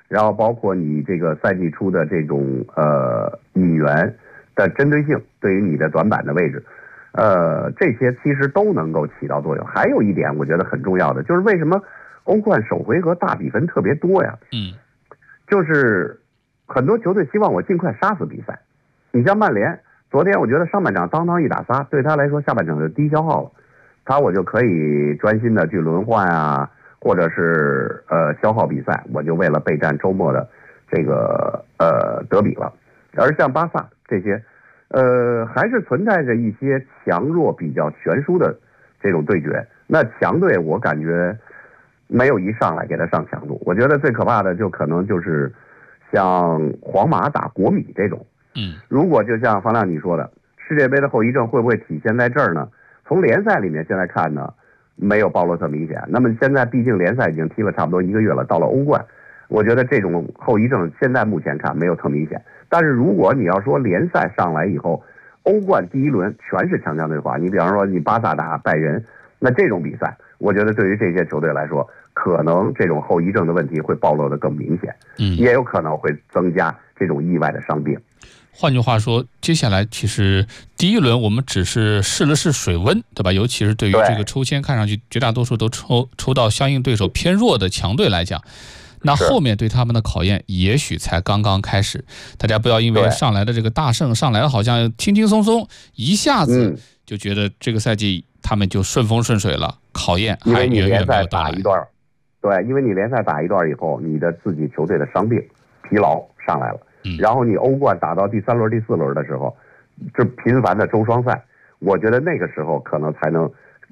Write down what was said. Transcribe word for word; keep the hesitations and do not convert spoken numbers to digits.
然后包括你这个赛季初的这种呃引援的针对性，对于你的短板的位置，呃，这些其实都能够起到作用。还有一点我觉得很重要的，就是为什么欧冠首回合大比分特别多呀？ 嗯， 就是很多球队希望我尽快杀死比赛。你像曼联，昨天我觉得上半场当当一打仨，对他来说下半场就低消耗了，他我就可以专心的去轮换啊。或者是呃消耗比赛，我就为了备战周末的这个呃德比了。而像巴萨这些，呃还是存在着一些强弱比较悬殊的这种对决。那强队我感觉没有一上来给他上强度，我觉得最可怕的就可能就是像皇马打国米这种。 嗯， 如果就像方亮你说的，世界杯的后遗症会不会体现在这儿呢？从联赛里面现在看呢，没有暴露特明显。那么现在毕竟联赛已经踢了差不多一个月了，到了欧冠，我觉得这种后遗症现在目前看没有特明显。但是如果你要说联赛上来以后，欧冠第一轮全是强强对话，你比方说你巴萨打拜仁，那这种比赛，我觉得对于这些球队来说，可能这种后遗症的问题会暴露的更明显， 嗯， 也有可能会增加这种意外的伤病。 换句话说，接下来其实第一轮我们只是试了试水温，对吧？尤其是对于这个抽签看上去绝大多数都抽抽到相应对手偏弱的强队来讲，那后面对他们的考验也许才刚刚开始。大家不要因为上来的这个大胜上来了好像轻轻松松，一下子就觉得这个赛季他们就顺风顺水了，考验还远远没有到来。 对，因为你联赛打一段以后，你的自己球队的伤病疲劳上来了。然后你欧冠打到第三轮、第四轮的时候，这频繁的周双赛，我觉得那个时候可能才能